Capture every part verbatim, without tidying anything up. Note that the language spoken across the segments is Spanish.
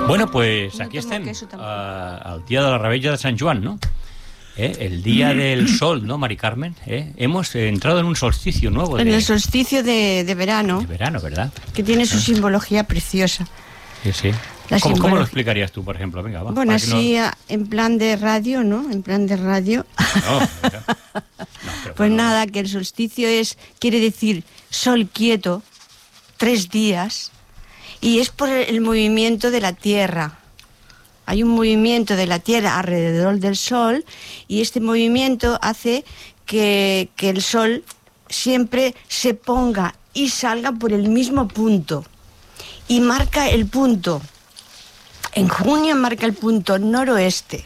Bueno, pues No aquí tomo estem, queso tampoco. uh, el día de la Revetlla de San Juan, ¿no? ¿Eh? El día del sol, ¿no, Mari Carmen? ¿Eh? Hemos entrado en un solsticio nuevo. De, En el solsticio de, de verano, de verano, ¿verdad? que tiene su simbología preciosa. Sí, sí. La ¿Cómo, ¿Cómo lo simbología. explicarías tú, por ejemplo? Venga, va. Bueno, para que así a- en plan de radio, ¿no? En plan de radio. No, no, venga. No, pero Pues bueno, nada, que el solsticio es, quiere decir sol quieto, tres días, y es por el movimiento de la Tierra. Hay un movimiento de la Tierra alrededor del Sol, y este movimiento hace que, que el Sol siempre se ponga y salga por el mismo punto. Y marca el punto. En junio marca el punto noroeste,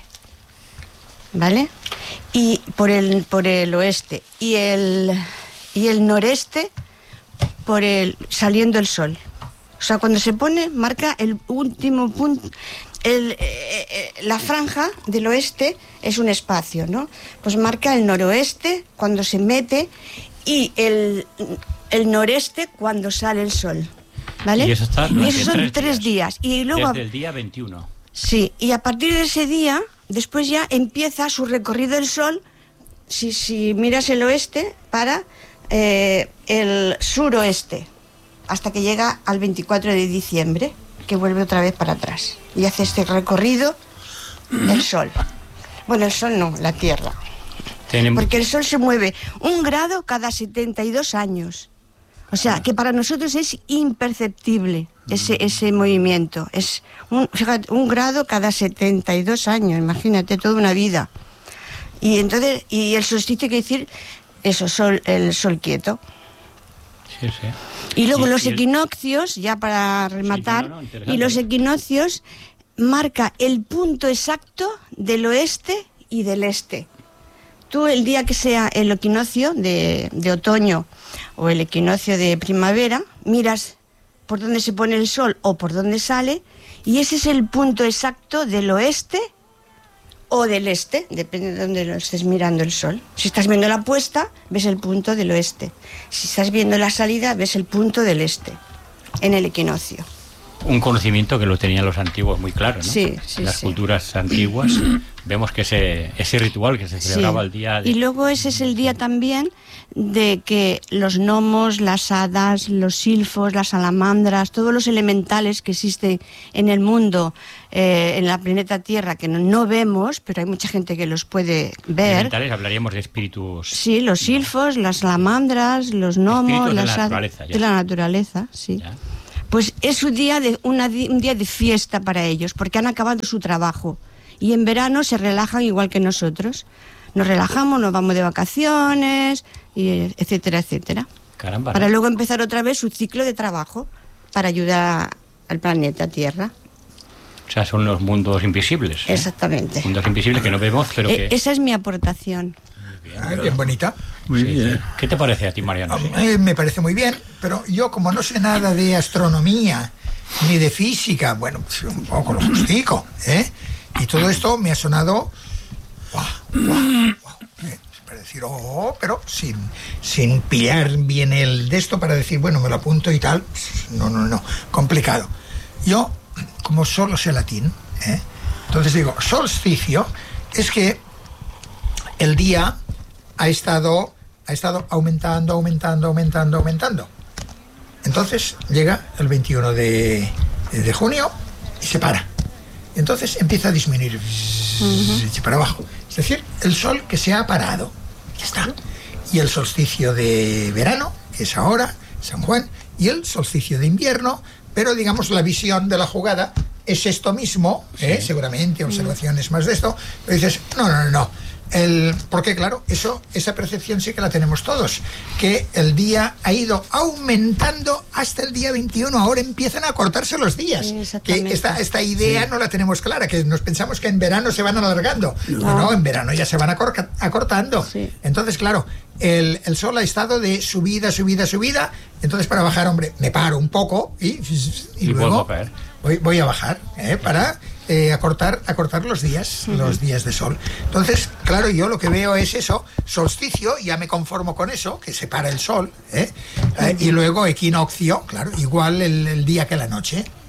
¿vale? Y por el, por el oeste. Y el, y el noreste por el saliendo el sol. O sea, cuando se pone, marca el último punto. El, eh, eh, la franja del oeste es un espacio, ¿no? Pues marca el noroeste cuando se mete y el, el noreste cuando sale el sol, ¿vale? Y eso está Y durante esos son tres tres días. días. Y luego, desde el día veintiuno. sí, y a partir de ese día, después ya empieza su recorrido del sol. Si, si miras el oeste, para eh, el suroeste, hasta que llega al veinticuatro de diciembre, que vuelve otra vez para atrás. Y hace este recorrido el sol. Bueno, el sol no, la Tierra. Tenemos... Porque el sol se mueve un grado cada setenta y dos años. O sea, que para nosotros es imperceptible ese, ese movimiento. Es un, fíjate, un grado cada setenta y dos años, imagínate, toda una vida. Y entonces, y el solsticio quiere decir eso, sol, el sol quieto. Sí, sí. Y luego Y- los y el- equinoccios, ya para rematar, Sí, no, no, interesante. y los equinoccios marca el punto exacto del oeste y del este. Tú el día que sea el equinoccio de, de otoño o el equinoccio de primavera, miras por dónde se pone el sol o por dónde sale, y ese es el punto exacto del oeste o del este, depende de dónde lo estés mirando el sol. Si estás viendo la puesta, ves el punto del oeste. Si estás viendo la salida, ves el punto del este, en el equinoccio. Un conocimiento que lo tenían los antiguos muy claro, ¿no? Sí, sí, Las sí. culturas antiguas, vemos que ese, ese ritual que se celebraba Sí. el día de... Y luego ese es el día también de que los gnomos, las hadas, los silfos, las salamandras, todos los elementales que existen en el mundo, eh, en la planeta Tierra, que no, no vemos, pero hay mucha gente que los puede ver. elementales, hablaríamos de espíritus... Sí, los silfos, las salamandras, los gnomos, Espíritus de la las hadas naturaleza, ya. de la naturaleza, sí. Ya. Pues es un día de una di- un día de fiesta para ellos, porque han acabado su trabajo. Y en verano se relajan igual que nosotros. Nos relajamos, nos vamos de vacaciones, y etcétera, etcétera. Caramba. Para ¿no? luego empezar otra vez su ciclo de trabajo para ayudar al planeta Tierra. O sea, son los mundos invisibles. ¿eh? Exactamente. Mundos invisibles que no vemos, pero Eh, que... Esa es mi aportación. Ah, bien bonita. Muy Sí, bien. sí. ¿Qué te parece a ti, Mariano? Eh, me parece muy bien, pero yo como no sé nada de astronomía ni de física, bueno, pues un poco lo justico, ¿eh? Y todo esto me ha sonado... ¡Guau! ¡Guau! ¡Guau! Eh, para decir, oh, pero sin, sin pillar bien el de esto para decir, bueno, me lo apunto y tal. No, no, no, complicado. Yo, como solo sé latín, ¿eh? Entonces digo, solsticio es que el día ha estado, ha estado aumentando, aumentando, aumentando, aumentando. Entonces llega el veintiuno de, de junio y se para. Entonces empieza a disminuir uh-huh. para abajo. Es decir, el sol que se ha parado. Ya está. Y el solsticio de verano, que es ahora, San Juan, y el solsticio de invierno, pero digamos la visión de la jugada es esto mismo, ¿eh? Sí. Seguramente observaciones más de esto, pero dices, no, no, no, no. El, porque claro, eso, esa percepción sí que la tenemos todos, que el día ha ido aumentando hasta el día veintiuno, ahora empiezan a cortarse los días, que esta, esta idea sí. no la tenemos clara, que nos pensamos que en verano se van alargando, no, no, no en verano ya se van acor- acortando, sí. Entonces claro, el, el sol ha estado de subida, subida, subida, entonces para bajar, hombre, me paro un poco y, y, y luego a voy, voy a bajar, ¿eh? para... Eh, acortar, acortar los días, uh-huh. los días de sol. Entonces, claro, yo lo que veo es eso, solsticio, ya me conformo con eso, que separa el sol, ¿eh? Uh-huh. Eh, y luego equinoccio, claro, igual el, el día que la noche.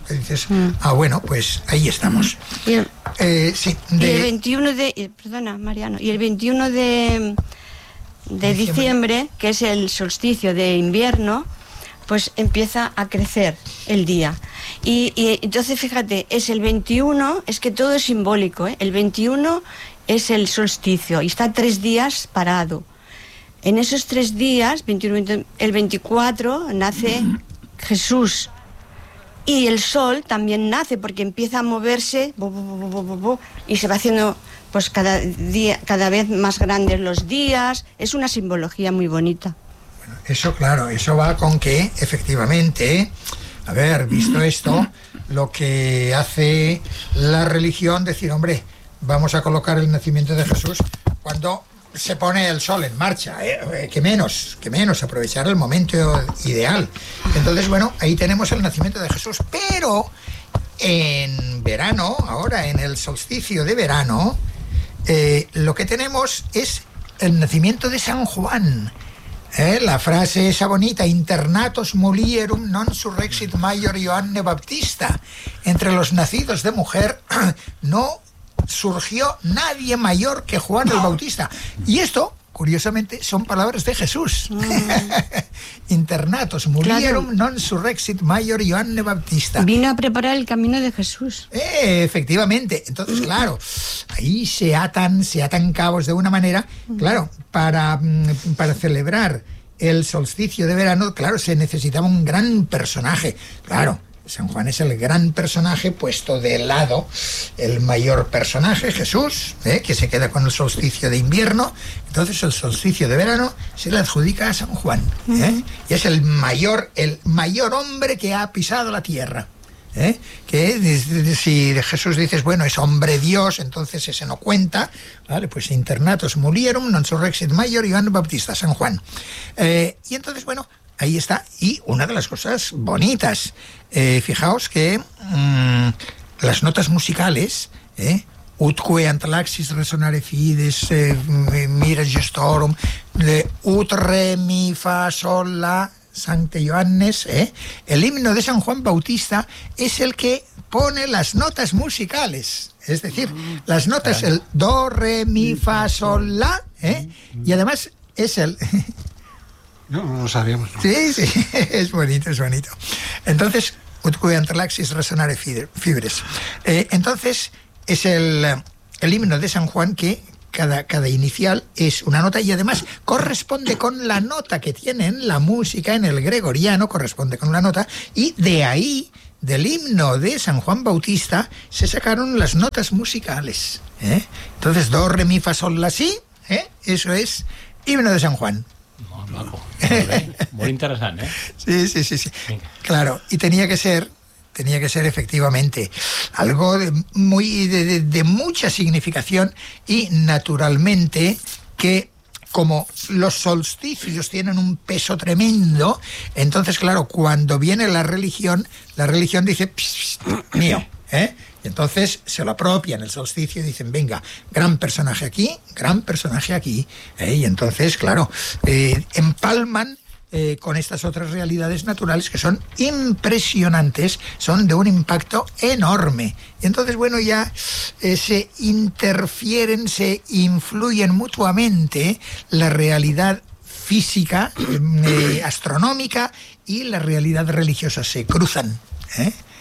dices, mm. ah, bueno, pues ahí estamos. Y el, eh, sí, de... y el veintiuno de... Perdona, Mariano. Y el veintiuno de, de diciembre, que es el solsticio de invierno, pues empieza a crecer el día. Y, y entonces, fíjate, es el veintiuno, es que todo es simbólico, ¿eh? El veintiuno es el solsticio y está tres días parado. En esos tres días, veintiuno, el veinticuatro, nace Jesús. Y el sol también nace porque empieza a moverse bo, bo, bo, bo, bo, bo, y se va haciendo pues cada día, cada vez más grandes los días. Es una simbología muy bonita. Bueno, eso claro, eso va con que efectivamente, a ver, visto esto, lo que hace la religión, decir, hombre, vamos a colocar el nacimiento de Jesús cuando se pone el sol en marcha, eh, que menos, que menos, aprovechar el momento ideal. Entonces, bueno, ahí tenemos el nacimiento de Jesús, pero en verano, ahora en el solsticio de verano, eh, lo que tenemos es el nacimiento de San Juan. Eh, la frase esa bonita, internatos mulierum non surrexit maior Ioanne Baptista. Entre los nacidos de mujer no surgió nadie mayor que Juan el Bautista. Y esto, curiosamente, son palabras de Jesús. Mm. Internatos mulierum claro. non surrexit maior Ioanne Baptista. Vino a preparar el camino de Jesús. Eh, efectivamente. Entonces, claro, ahí se atan, se atan cabos de una manera, claro, para, para celebrar el solsticio de verano, claro, se necesitaba un gran personaje. Claro, San Juan es el gran personaje puesto de lado, el mayor personaje, Jesús, ¿eh? que se queda con el solsticio de invierno. Entonces el solsticio de verano se le adjudica a San Juan, ¿eh? y es el mayor, el mayor hombre que ha pisado la tierra. ¿Eh? Que si Jesús dices, bueno, es hombre Dios, entonces ese no cuenta, ¿vale? Pues internatos mulierum non surrexit maior Ioanne Baptista, San Juan. Eh, y entonces, bueno, ahí está. Y una de las cosas bonitas, eh, fijaos que mmm, las notas musicales, eh, utque antalaxis resonare fides, eh, mira gestorum, eh, ut re mi fa sol la Sancte Ioannes, ¿eh? El himno de San Juan Bautista es el que pone las notas musicales, es decir, las notas, el do, re, mi, fa, sol, la, ¿eh? y además es el... No, no lo sabíamos. ¿No? Sí, sí, es bonito, es bonito. Entonces, utque antalaxis resonare fibres. Eh, entonces, es el, el himno de San Juan que Cada, cada inicial es una nota y además corresponde con la nota que tiene en la música, en el gregoriano, corresponde con la nota, y de ahí, del himno de San Juan Bautista, se sacaron las notas musicales. ¿eh? Entonces, do, re, mi, fa, sol, la, si, ¿eh? eso es himno de San Juan. Molt maco, muy interesante, ¿eh? Sí, sí, sí, sí. Claro, y tenía que ser... Tenía que ser efectivamente algo de, muy de, de, de mucha significación y naturalmente que como los solsticios tienen un peso tremendo, entonces claro, cuando viene la religión, la religión dice, pss, pss, mío, ¿eh? Y entonces se lo apropian el solsticio y dicen, venga, gran personaje aquí, gran personaje aquí, ¿eh? Y entonces, claro, eh, empalman Eh, con estas otras realidades naturales que son impresionantes, son de un impacto enorme. Y entonces, bueno, ya eh, se interfieren, se influyen mutuamente la realidad física, eh, astronómica y la realidad religiosa, se cruzan, ¿eh?